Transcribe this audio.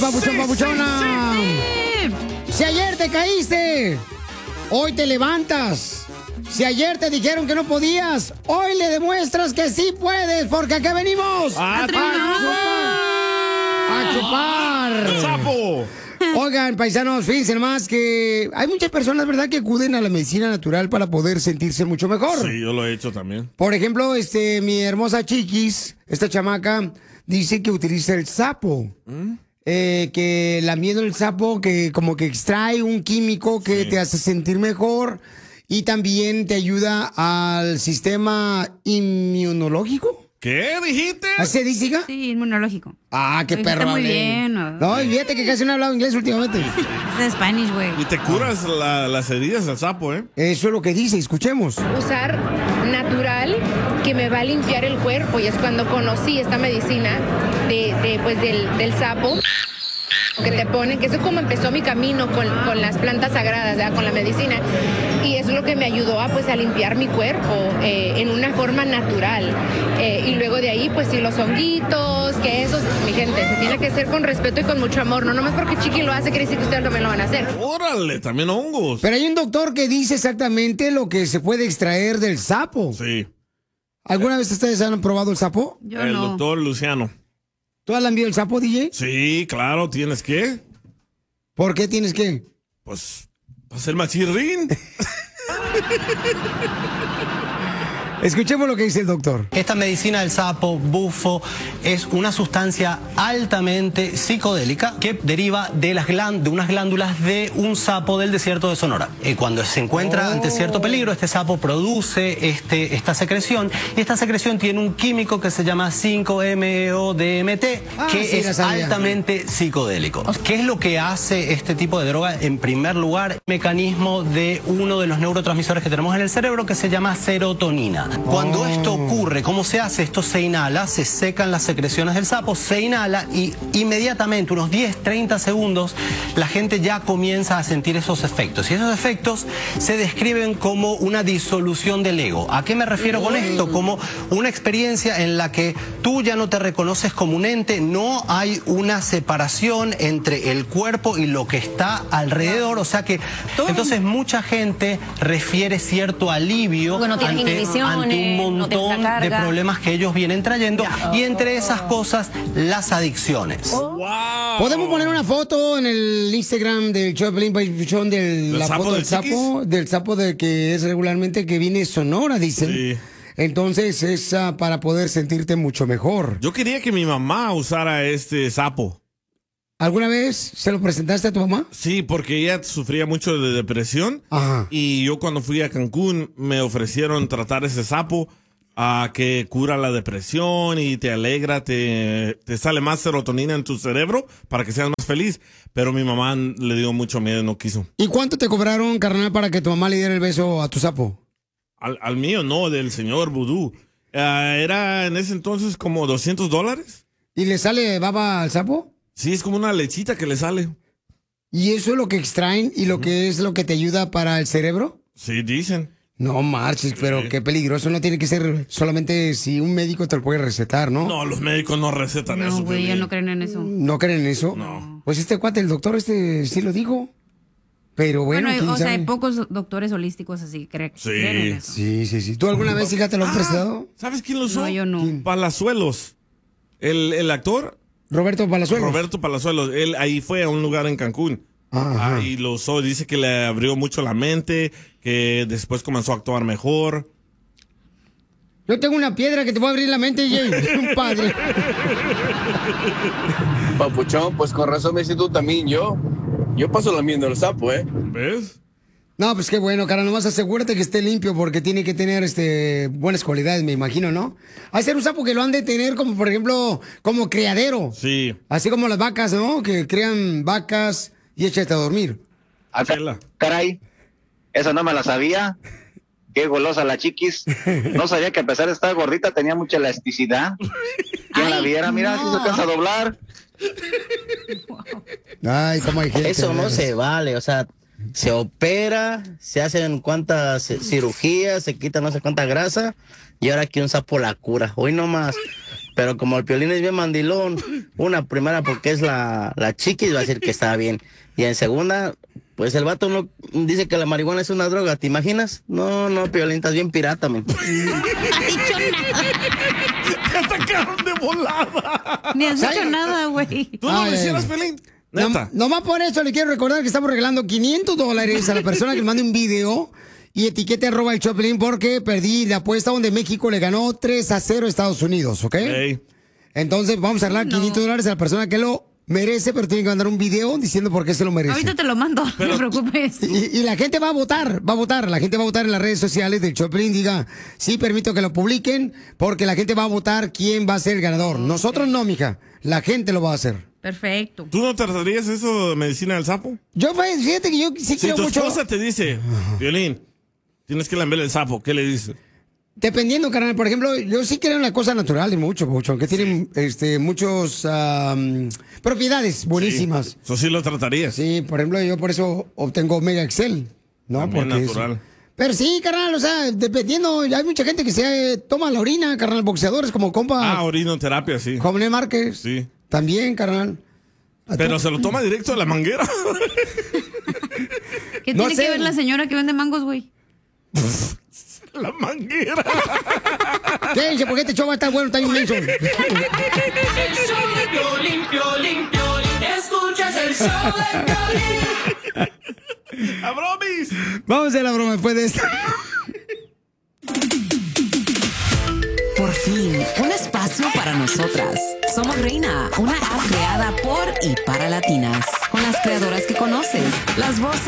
papuchón, papuchona. Si ayer te caíste, hoy te levantas. Si ayer te dijeron que no podías, hoy le demuestras que sí puedes, porque acá venimos a chupar. ¡Sapo! Oigan, paisanos, fíjense más que hay muchas personas, ¿verdad?, que acuden a la medicina natural para poder sentirse mucho mejor. Sí, yo lo he hecho también. Por ejemplo, mi hermosa Chiquis, esta chamaca, dice que utiliza el sapo. Que lamiendo el sapo, que como que extrae un químico que te hace sentir mejor y también te ayuda al sistema inmunológico. ¿Qué dijiste? ¿Así se dice, hija? Sí, inmunológico. Ah, qué perro. Está muy hablé. bien. No, y fíjate que casi no he hablado inglés últimamente. Es de Spanish, güey. Y te curas las heridas del sapo, ¿eh? Eso es lo que dice, escuchemos. Usar natural que me va a limpiar el cuerpo, y es cuando conocí esta medicina del sapo que te ponen, que eso es como empezó mi camino con las plantas sagradas, ¿verdad?, con la medicina, y eso es lo que me ayudó a limpiar mi cuerpo en una forma natural, y luego de ahí pues sí, los honguitos, que esos, mi gente, se tiene que hacer con respeto y con mucho amor, no nomás porque Chiqui lo hace quiere decir que ustedes también lo van a hacer. Órale, también hongos. Pero hay un doctor que dice exactamente lo que se puede extraer del sapo. Sí. ¿Alguna vez ustedes han probado el sapo? Yo El no. doctor Luciano. ¿Tú has lambido el sapo, DJ? Sí, claro, ¿tienes que? ¿Por qué tienes que? Pues, para ser machirrín. Escuchemos lo que dice el doctor. Esta medicina del sapo, bufo, es una sustancia altamente psicodélica que deriva de unas glándulas de un sapo del desierto de Sonora. Cuando se encuentra ante cierto peligro, este sapo produce esta secreción, y esta secreción tiene un químico que se llama 5-MeO-DMT, que es altamente psicodélico. ¿Qué es lo que hace este tipo de droga? En primer lugar, mecanismo de uno de los neurotransmisores que tenemos en el cerebro, que se llama serotonina. Cuando esto ocurre, ¿cómo se hace? Esto se inhala, se secan las secreciones del sapo, se inhala y inmediatamente, unos 10-30 segundos, la gente ya comienza a sentir esos efectos. Y esos efectos se describen como una disolución del ego. ¿A qué me refiero con esto? Como una experiencia en la que tú ya no te reconoces como un ente, no hay una separación entre el cuerpo y lo que está alrededor. O sea que, entonces mucha gente refiere cierto alivio ante un montón de problemas que ellos vienen trayendo, y entre esas cosas, las adicciones. Wow. ¿Podemos poner una foto en el Instagram del show de Pelín Papuchón de la sapo foto del del sapo que es regularmente que viene de Sonora, dicen? Sí. Entonces es para poder sentirte mucho mejor. Yo quería que mi mamá usara este sapo. ¿Alguna vez se lo presentaste a tu mamá? Sí, porque ella sufría mucho de depresión. Ajá. Y yo cuando fui a Cancún me ofrecieron tratar ese sapo que cura la depresión y te alegra, te sale más serotonina en tu cerebro para que seas más feliz. Pero mi mamá le dio mucho miedo y no quiso. ¿Y cuánto te cobraron, carnal, para que tu mamá le diera el beso a tu sapo? Al mío no, del señor Vudú. Era en ese entonces como $200. ¿Y le sale baba al sapo? Sí, es como una lechita que le sale. ¿Y eso es lo que extraen y lo que es lo que te ayuda para el cerebro? Sí, dicen. No marches, pero qué peligroso. No tiene que ser solamente si un médico te lo puede recetar, ¿no? No, los médicos no recetan eso. No, güey, ya no creen en eso. ¿No creen en eso? No. Pues este cuate, el doctor sí lo dijo. Pero bueno, Bueno, ¿quién o sea, sabe? hay pocos doctores holísticos así que creen en eso. Sí. ¿Tú alguna vez, hija, te lo has prestado? ¿Sabes quién lo usó? No, yo no. ¿Quién? Palazuelos. El actor. Roberto Palazuelos. Roberto Palazuelos. Él ahí fue a un lugar en Cancún. Ajá. Y lo usó. Dice que le abrió mucho la mente, que después comenzó a actuar mejor. Yo tengo una piedra que te va a abrir la mente, Jay. Un padre. Papuchón, pues con razón me dices tú también, yo paso lamiendo el sapo, ¿eh? ¿Ves? No, pues qué bueno, cara, nomás asegúrate que esté limpio porque tiene que tener buenas cualidades, me imagino, ¿no? Hay que ser un sapo que lo han de tener como, por ejemplo, como criadero. Sí. Así como las vacas, ¿no? Que crean vacas y échate a dormir. Caray, esa no me la sabía. Qué golosa la Chiquis. No sabía que a pesar de estar gordita tenía mucha elasticidad. Quien la viera, mira, si se alcanza a doblar. Ay, cómo hay gente. Eso no se vale, o sea, se opera, se hacen cuantas cirugías, se quita no sé cuánta grasa, y ahora aquí un sapo la cura. Hoy nomás, Pero como el Piolín es bien mandilón, una primera porque es la Chiquis, va a decir que está bien. Y en segunda, pues el vato no dice que la marihuana es una droga, ¿te imaginas? No, Piolín, estás bien pirata, men. No ha dicho nada. ¡Te sacaron de volada! Ni has dicho nada, güey. ¿Tú no lo hicieras, Pelín? Nomás por eso le quiero recordar que estamos regalando $500 a la persona que mande un video y etiquete @el Choplin porque perdí la apuesta donde México le ganó 3-0 a Estados Unidos, ¿ok? Hey. Entonces vamos a regalar $500 a la persona que lo merece, pero tiene que mandar un video diciendo por qué se lo merece. Ahorita te lo mando, no te preocupes. Y la gente va a votar, la gente va a votar en las redes sociales del Choplin, diga, sí, permito que lo publiquen, porque la gente va a votar quién va a ser el ganador. Nosotros no, mija, la gente lo va a hacer. Perfecto. ¿Tú no tratarías eso de medicina del sapo? Yo, fíjate que yo sí creo mucho. Si tu esposa te dice, Violín, tienes que lamberle el sapo, ¿qué le dices? Dependiendo, carnal. Por ejemplo, yo sí creo en la cosa natural y mucho, aunque tienen muchos propiedades buenísimas. Sí, eso sí lo tratarías. Sí, por ejemplo, yo por eso obtengo Omega Excel, ¿no? También porque natural. Pero sí, carnal, o sea, dependiendo, hay mucha gente que se toma la orina, carnal, boxeadores como compa. Orinoterapia, sí. Joven Márquez. Sí. También, carnal. Pero se lo toma directo de la manguera. ¿Qué tiene que ver la señora que vende mangos, güey? La manguera. ¿Qué dice? ¿Por qué este show va a estar bueno? Está inmenso. El show de Piolín, Piolín, Piolín. Escuchas el show de Piolín. ¡A bromis! Vamos a hacer la broma después de esto. Por fin, un espacio para nosotras. Somos Reina, una app creada por y para latinas. Con las creadoras que conoces, las voces